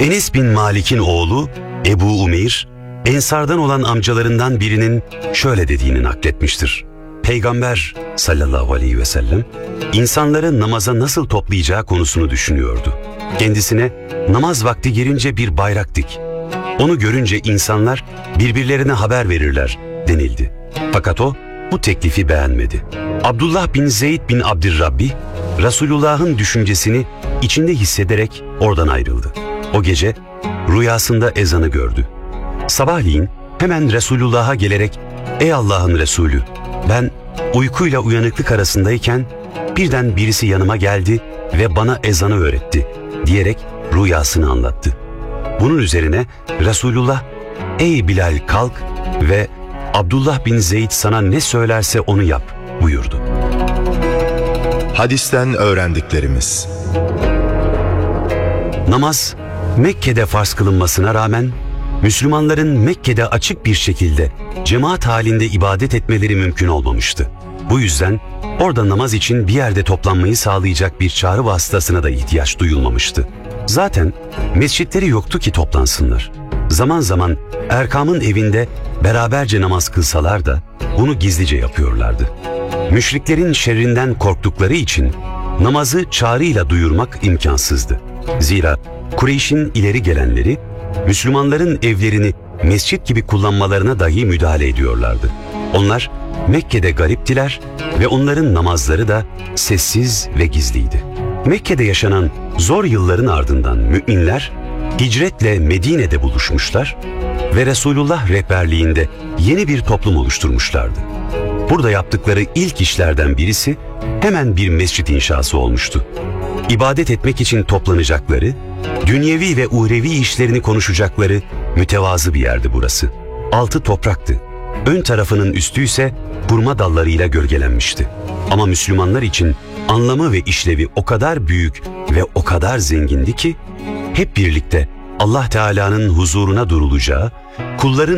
Enes bin Malik'in oğlu Ebu Umeyr, Ensardan olan amcalarından birinin şöyle dediğini nakletmiştir. Peygamber sallallahu aleyhi ve sellem, insanları namaza nasıl toplayacağı konusunu düşünüyordu. Kendisine namaz vakti girince bir bayrak dik. Onu görünce insanlar birbirlerine haber verirler denildi. Fakat o bu teklifi beğenmedi. Abdullah bin Zeyd bin Abdirrabbi, Resulullah'ın düşüncesini içinde hissederek oradan ayrıldı. O gece rüyasında ezanı gördü. Sabahleyin hemen Resulullah'a gelerek, "Ey Allah'ın Resulü, ben uykuyla uyanıklık arasındayken birden birisi yanıma geldi ve bana ezanı öğretti," diyerek rüyasını anlattı. Bunun üzerine Resulullah, "Ey Bilal, kalk ve Abdullah bin Zeyd sana ne söylerse onu yap," buyurdu. Hadisten öğrendiklerimiz: Namaz Mekke'de farz kılınmasına rağmen Müslümanların Mekke'de açık bir şekilde cemaat halinde ibadet etmeleri mümkün olmamıştı. Bu yüzden orada namaz için bir yerde toplanmayı sağlayacak bir çağrı vasıtasına da ihtiyaç duyulmamıştı. Zaten mescitleri yoktu ki toplansınlar. Zaman zaman Erkam'ın evinde beraberce namaz kılsalar da bunu gizlice yapıyorlardı. Müşriklerin şerrinden korktukları için namazı çağrıyla duyurmak imkansızdı. Zira Kureyş'in ileri gelenleri Müslümanların evlerini mescit gibi kullanmalarına dahi müdahale ediyorlardı. Onlar Mekke'de gariptiler ve onların namazları da sessiz ve gizliydi. Mekke'de yaşanan zor yılların ardından müminler hicretle Medine'de buluşmuşlar ve Resulullah rehberliğinde yeni bir toplum oluşturmuşlardı. Burada yaptıkları ilk işlerden birisi hemen bir mescit inşası olmuştu. İbadet etmek için toplanacakları, dünyevi ve uhrevi işlerini konuşacakları mütevazı bir yerdi burası. Altı topraktı. Ön tarafının üstü ise hurma dallarıyla gölgelenmişti. Ama Müslümanlar için anlamı ve işlevi o kadar büyük ve o kadar zengindi ki hep birlikte Allah Teala'nın huzuruna durulacağı, kulların